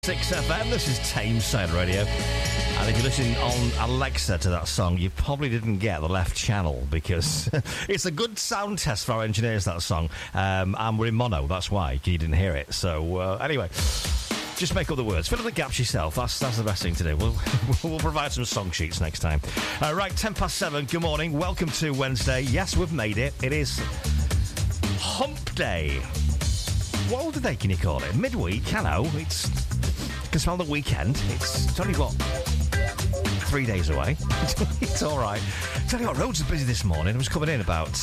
6 FM, this is Tameside Radio, and if you're listening on Alexa to that song, you probably didn't get the left channel, because it's a good sound test for our engineers, that song, and we're in mono, that's why you didn't hear it. So anyway, just make up the words, fill in the gaps yourself, that's the best thing to do. We'll provide some song sheets next time. Right, 7:10, good morning, welcome to Wednesday. Yes, we've made it. It is Hump Day. What other day can you call it? Midweek, I know, can smell the weekend. It's only, 3 days away. It's all right. Tell you what, roads are busy this morning. I was coming in about,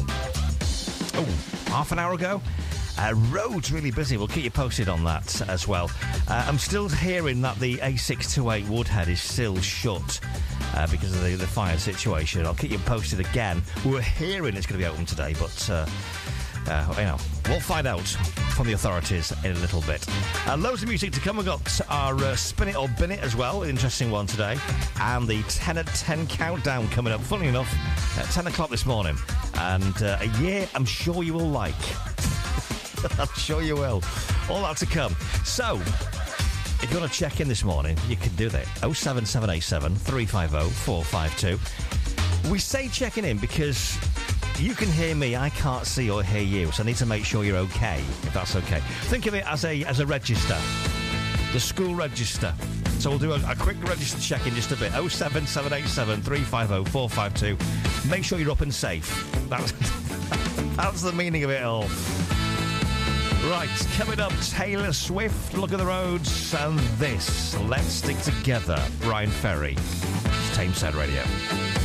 half an hour ago. Roads really busy. We'll keep you posted on that as well. I'm still hearing that the A628 Woodhead is still shut because of the fire situation. I'll keep you posted again. We're hearing it's going to be open today, but... we'll find out from the authorities in a little bit. Loads of music to come. We've got our Spin It or Bin It as well, interesting one today, and the 10 at 10 countdown coming up, funny enough, at 10 o'clock this morning, and a year I'm sure you will like. I'm sure you will. All that to come. So, if you want to check in this morning, you can do that. 07787 350 452. We say checking in because... you can hear me, I can't see or hear you, so I need to make sure you're okay, if that's okay. Think of it as a register, the school register. So we'll do a quick register check in just a bit. 07787 350 452. Make sure you're up and safe. That's the meaning of it all. Right, coming up, Taylor Swift, Look at the Roads, and this, Let's Stick Together, Brian Ferry. It's Tameside Radio.